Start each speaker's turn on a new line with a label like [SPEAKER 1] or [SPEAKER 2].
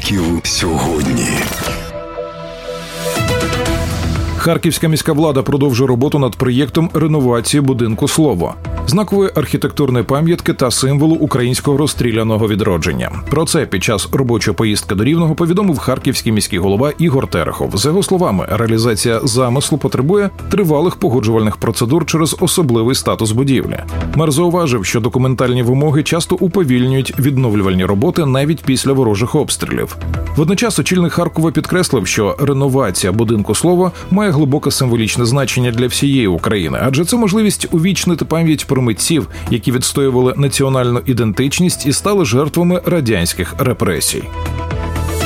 [SPEAKER 1] Харків сьогодні.
[SPEAKER 2] Харківська міська влада продовжує роботу над проєктом реновації будинку «Слово» – знакової архітектурної пам'ятки та символу українського розстріляного відродження. Про це під час робочої поїздки до Рівного повідомив харківський міський голова Ігор Терехов. За його словами, реалізація замислу потребує тривалих погоджувальних процедур через особливий статус будівлі. Мер зауважив, що документальні вимоги часто уповільнюють відновлювальні роботи навіть після ворожих обстрілів. Водночас очільник Харкова підкреслив, що реновація будинку «Слово» має глибоке символічне значення для всієї України, адже це можливість увічнити пам'ять про митців, які відстоювали національну ідентичність і стали жертвами радянських репресій.